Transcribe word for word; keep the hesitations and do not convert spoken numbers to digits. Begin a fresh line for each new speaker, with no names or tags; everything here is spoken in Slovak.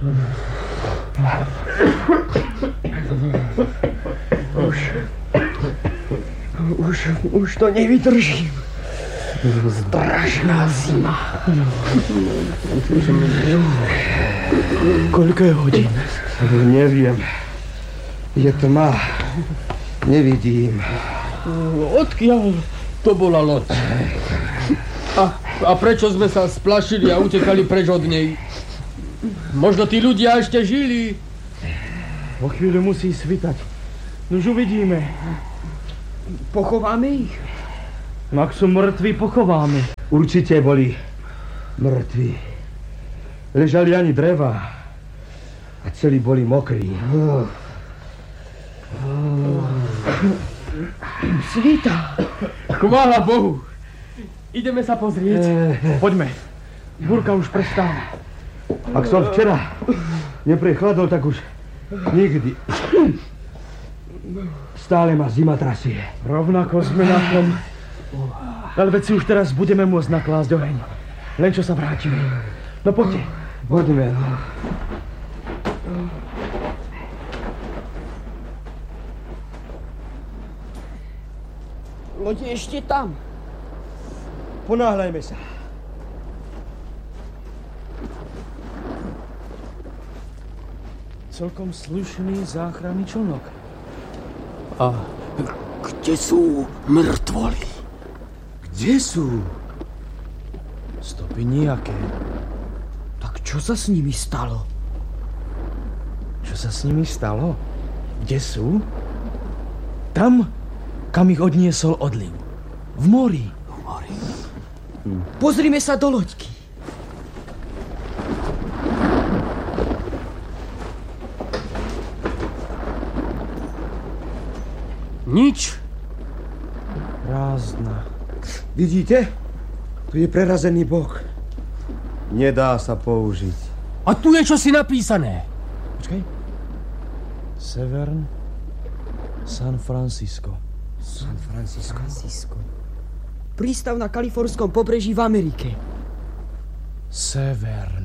Už, už, už to nevydržím. Strašná zima. Koľko je hodín?
Neviem. Je tma. Nevidím.
Odkiaľ to bola loď? A, a prečo sme sa splašili a utekali preč od nej? Možno tí ľudia ešte žili.
O chvíľu musí svitať. Nož uvidíme. Pochováme ich?
No ak sú mŕtvi, pochováme.
Určite boli mŕtvi. Ležali ani dreva. A celí boli mokrí.
Svita.
Chvála Bohu. Ideme sa pozrieť. Poďme. Búrka už prestáva.
Ak som včera neprechladol, tak už nikdy. Stále ma zima trasie.
Rovnako sme na tom. Ale veď si už teraz budeme môcť naklásť oheň. Len čo sa vrátime. No poďte.
Poďme.
Loď je ešte tam.
Ponáhľajme sa.
Celkom slušný záchranný člnok. A
kde sú mŕtvoly?
Kde sú?
Stopy nejaké.
Tak čo sa s nimi stalo?
Čo sa s nimi stalo? Kde sú? Tam, kam ich odniesol odliv. V mori.
V mori. Hm. Pozrime sa do loďky.
Nič. Prázdna.
Vidíte? Tu je prerazený bok. Nedá sa použiť.
A tu je čosi napísané. Počkaj. Severn San Francisco.
San Francisco. Francisco. Prístav na kalifornskom pobreží v Amerike.
Severn.